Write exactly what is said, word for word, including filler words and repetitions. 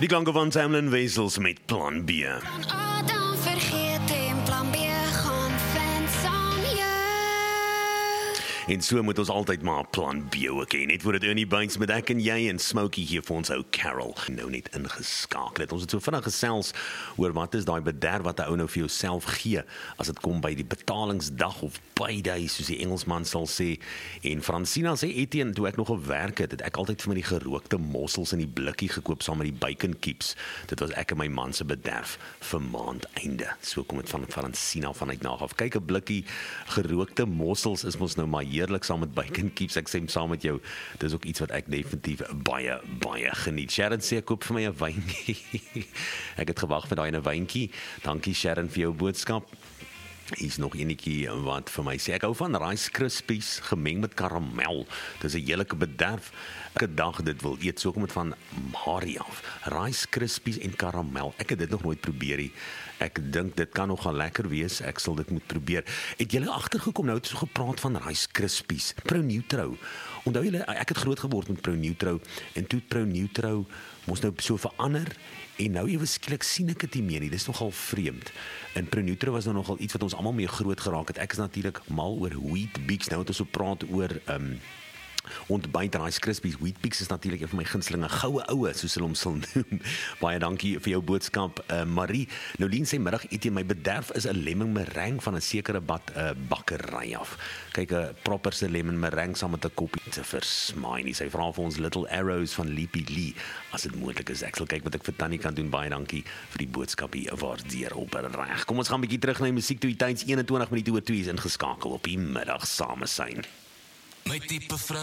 Die klanke van Tamlin Wessels met Plan B. Plan A dan vergeet en plan B gaan vind saam jou. En so moet ons altyd maar Plan B ook hê. Net voor dit Ernie Bates met ek en jy en Smokey hier vir ons ou Carol. Nou net ingeskakel het. Ons het so vinnig gesels oor wat is daai bederf wat 'n ou nou vir jouself gee as dit kom by die betalingsdag of payday soos die Engelsman sal sê. En Francina sê Etienne, toe ek nog gewerk het, het ek altyd vir my die gerookte mossels in die blikkie gekoop saam met die bacon keeps. Dit was ek en my man se bederf vir maandeinde. So kom dit van Francina vanuit Nagaf. Kyk, 'n blikkie gerookte mossels is mos nou maar heerlik saam met bacon keeps. Ek sê saam met jou, dis ook iets wat ek definitief baie baie geniet. Sharon sê ek koop vir my 'n wyntjie. Ek het gewag vir daai 'n wyntjie. Dankie Sharon vir jou boodskap. Hier is nog enetjie wat vir my sê, ek hou van Rice Krispies gemeng met karamel. Dis 'n heerlike bederf. Elke dag dit wil eet, so kom dit van Marie af. Rice Krispies en karamel. Ek het dit nog nooit probeer nie. Ek dink dit kan nogal lekker wees. Ek sal dit moet probeer. Het julle agtergekom nou het so gepraat van Rice Krispies, Pro Nutro. Onthou julle, ek het groot geword met Pro Nutro en toe Pro Nutro mos nou so verander en nou ewe skielik sien ek dit nie meer nie. Dis nogal vreemd. En Pro Nutro was nou nogal iets wat ons almal mee groot geraak het. Ek is natuurlik mal oor Weet-Bix. Nou het ons so praat oor um, ontbyt Rice Krispies. Weet-Bix is natuurlik een van my gunstelinge goue oue, soos hulle hom sal noem. Baie dankie vir jou boodskap, uh, Marie. Nolien sê middag eet jy my bederf is 'n lemon meringue van 'n sekere bad uh, bakkery af. Kyk, 'n proper se lemon meringue saam met 'n koppie te versmaai nie. Sy vra vir ons Little Arrows van Leapy Lee as dit moontlik is. Ek sal kyk wat ek vir Tannie kan doen. Baie dankie vir die boodskap hier. Waardeer op reg. Kom ons gaan 'n bietjie terug na die musiek toe. Die tyd is eenentwintig minute oor twee is ingeskakel op die middag samesyn. My tipe vrou